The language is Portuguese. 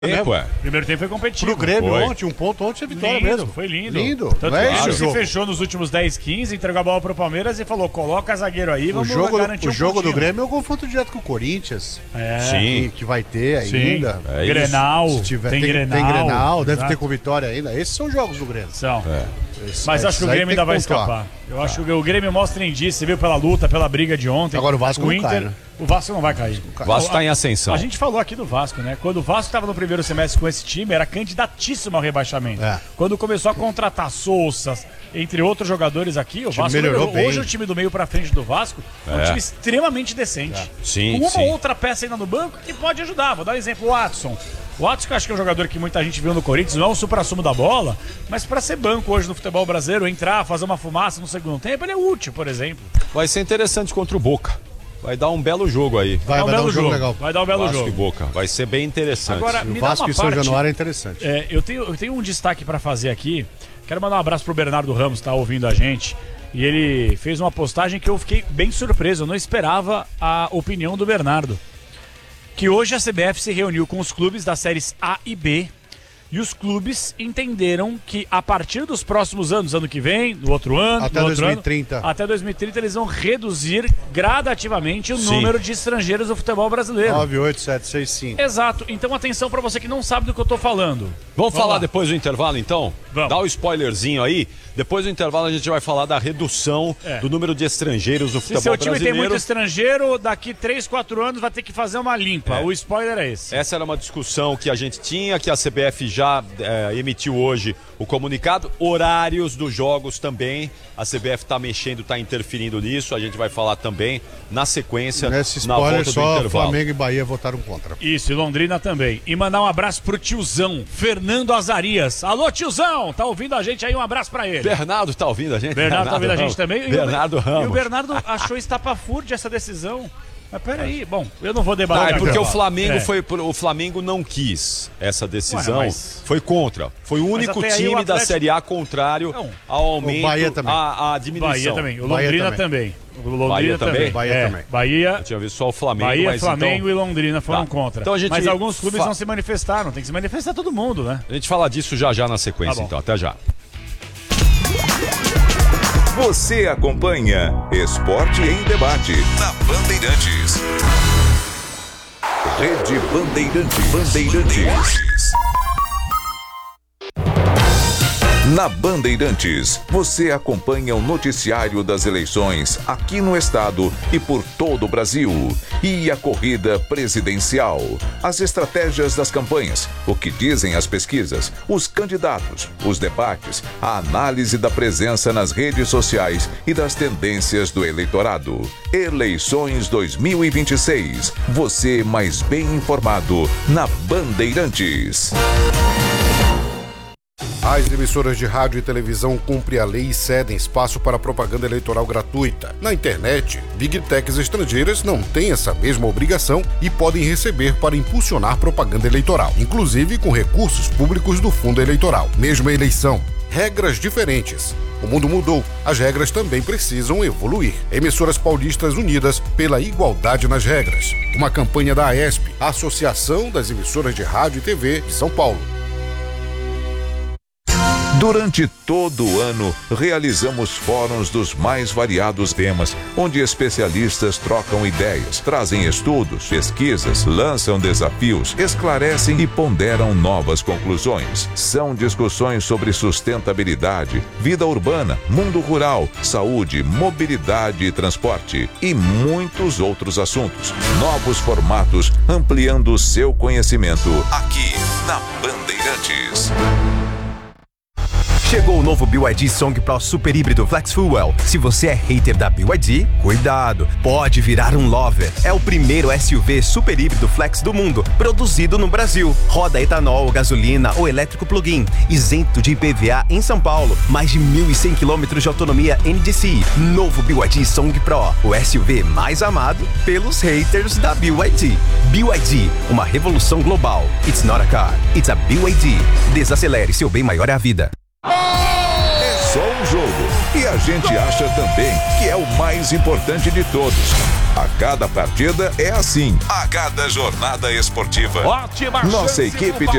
Primeiro tempo foi competitivo. Pro Grêmio foi. ontem, um ponto ontem é vitória lindo, mesmo. Foi lindo. Lindo. Tanto não é que esse o jogo. se fechou nos últimos 10, 15, entregou a bola pro Palmeiras e falou, coloca zagueiro aí, vamos garantir o jogo do Grêmio é o confronto direto com o Corinthians. Sim. Que vai ter ainda. É Grenal. Se tiver, tem Grenal. Tem Grenal, deve ter com vitória ainda. Esses são os jogos do Grêmio. São. Mas acho que o Grêmio ainda vai escapar. Eu acho que o Grêmio mostra indício, você viu pela luta, pela briga de ontem. Agora o Vasco não Inter, cai, né? O Vasco não vai cair. O Vasco tá em ascensão. A gente falou aqui do Vasco, né? Quando o Vasco estava no primeiro semestre com esse time, era candidatíssimo ao rebaixamento. Quando começou a contratar Souças, entre outros jogadores aqui, o Vasco melhorou. Hoje o time do meio pra frente do Vasco é um time extremamente decente. Sim, com uma outra peça ainda no banco que pode ajudar. Vou dar um exemplo, o Watson. O Watson, que eu acho que é um jogador que muita gente viu no Corinthians, não é um supra-sumo da bola, mas para ser banco hoje no futebol brasileiro, entrar, fazer uma fumaça no segundo tempo, ele é útil, por exemplo. Vai ser interessante contra o Boca. Vai dar um belo jogo aí. Vai dar um jogo legal. Vai dar um belo Vasco jogo. E Boca. Vai ser bem interessante. Agora, o Vasco e São Januário é interessante. Eu tenho um destaque para fazer aqui. Quero mandar um abraço pro Bernardo Ramos, que tá ouvindo a gente. E ele fez uma postagem que eu fiquei bem surpreso. Eu não esperava a opinião do Bernardo. Que hoje a CBF se reuniu com os clubes das séries A e B e os clubes entenderam que a partir dos próximos anos, ano que vem, no outro ano, até no outro 2030. ano, até 2030 eles vão reduzir gradativamente o número de estrangeiros do futebol brasileiro. 9, 8, 7, 6, 5. Exato. Então atenção para você que não sabe do que eu tô falando. Vamos falar depois do intervalo, então? Vamos. Dá o spoilerzinho aí. Depois do intervalo a gente vai falar da redução do número de estrangeiros do futebol brasileiro. Se seu time tem muito estrangeiro, daqui 3, 4 anos vai ter que fazer uma limpa. O spoiler é esse. Essa era uma discussão que a gente tinha, que a CBF já emitiu hoje o comunicado. Horários dos jogos também. A CBF está mexendo, está interferindo nisso. A gente vai falar também na sequência. Nesse na spoiler, volta do só intervalo. Flamengo e Bahia votaram contra. Isso, e Londrina também. E mandar um abraço pro tiozão, Fernando Azarias. Alô, tiozão! Tá ouvindo a gente aí? Um abraço pra ele. Bernardo tá ouvindo a gente? Bernardo tá ouvindo a gente também. Bernardo Ramos. E o Bernardo achou estapafúrdia essa decisão. Mas peraí, bom, eu não vou debater. É porque agora. o Flamengo não quis essa decisão. Ué, mas... Foi contra. Foi o único até aí time o Atlético... da Série A contrário ao aumento, o Bahia também. à diminuição. Bahia também. O Londrina também. O Londrina Bahia também? Bahia também. Bahia... Eu tinha visto só o Flamengo. Bahia, mas Flamengo então... e Londrina foram contra. Então mas alguns clubes não se manifestaram. Tem que se manifestar todo mundo, né? A gente fala disso já na sequência, então. Até já. Você acompanha Esporte em Debate na Bandeirantes. Rede Bandeirantes. Na Bandeirantes, você acompanha o noticiário das eleições aqui no estado e por todo o Brasil. E a corrida presidencial, as estratégias das campanhas, o que dizem as pesquisas, os candidatos, os debates, a análise da presença nas redes sociais e das tendências do eleitorado. Eleições 2026. Você mais bem informado na Bandeirantes. As emissoras de rádio e televisão cumprem a lei e cedem espaço para propaganda eleitoral gratuita. Na internet, Big Techs estrangeiras não têm essa mesma obrigação e podem receber para impulsionar propaganda eleitoral, inclusive com recursos públicos do fundo eleitoral. Mesma eleição, regras diferentes. O mundo mudou, as regras também precisam evoluir. Emissoras paulistas unidas pela igualdade nas regras. Uma campanha da AESP, Associação das Emissoras de Rádio e TV de São Paulo. Durante todo o ano, realizamos fóruns dos mais variados temas, onde especialistas trocam ideias, trazem estudos, pesquisas, lançam desafios, esclarecem e ponderam novas conclusões. São discussões sobre sustentabilidade, vida urbana, mundo rural, saúde, mobilidade e transporte e muitos outros assuntos. Novos formatos, ampliando o seu conhecimento aqui na Bandeirantes. Chegou o novo BYD Song Pro Super Híbrido Flex Fuel. Se você é hater da BYD, cuidado, pode virar um lover. É o primeiro SUV super híbrido flex do mundo, produzido no Brasil. Roda etanol, gasolina ou elétrico plug-in, isento de IPVA em São Paulo. Mais de 1.100 km de autonomia NDC. Novo BYD Song Pro, o SUV mais amado pelos haters da BYD. BYD, uma revolução global. It's not a car, it's a BYD. Desacelere, seu bem maior é a vida. É só um jogo. E a gente acha também que é o mais importante de todos. A cada partida é assim. A cada jornada esportiva. Ótima Nossa chance equipe do de